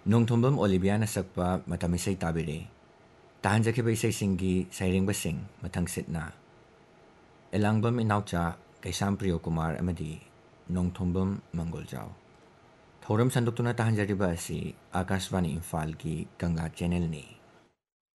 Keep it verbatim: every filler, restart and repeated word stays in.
ꯅꯣꯡꯊꯣꯝꯕꯝ ꯑꯣꯂꯤꯕꯤꯌꯥꯅ ꯁꯛꯄ ꯃꯇꯝ ꯏꯁꯩ ꯇꯥꯕꯤꯔꯦ꯫ ꯇꯥꯍꯟꯖꯈꯤꯕ ꯏꯁꯩꯁꯤꯡꯒꯤ ꯁꯩꯔꯦꯡꯕꯁꯤꯡ ꯃꯊꯪꯁꯤꯠꯅ ꯑꯦꯂꯥꯡꯕꯝ ꯏꯅꯥꯎꯆꯥ ꯀꯩꯁꯥꯝ ꯄ꯭ꯔꯤꯌꯣꯀꯨꯃꯥꯔ ꯑꯃꯗꯤ ꯅꯣꯡꯊꯣꯝꯕꯝ ꯃꯪꯒꯣꯜꯖꯥꯎ꯫ ꯊꯧꯔꯝ ꯁꯟꯗꯣꯛꯇꯨꯅ ꯇꯥꯍꯟꯖꯔꯤꯕ ꯑꯁꯤ ꯑꯥꯀꯥꯁꯕꯥꯅꯤ ꯏꯝꯐꯥꯜꯒꯤ ꯒꯪꯒꯥ ꯆꯦꯅꯦꯜꯅꯤ꯫